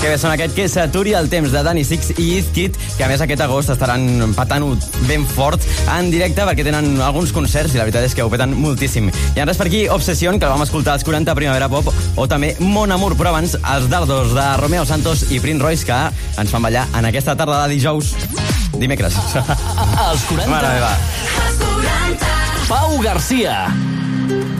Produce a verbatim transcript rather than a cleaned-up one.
Que bé són aquest Que s'aturi el temps de Dani Six i Izkid, que a més aquest agost estaran patant-ho ben fort en directe perquè tenen alguns concerts i la veritat és que ho peten moltíssim. I en res per aquí, Obsession, que el vam escoltar als quaranta Primavera Pop, o també Mon Amour, però abans els dardos de Romeo Santos i Prince Royce, que ens fan ballar en aquesta tarda de dijous, dimecres. Els quaranta. Mare meva. Pau Garcia.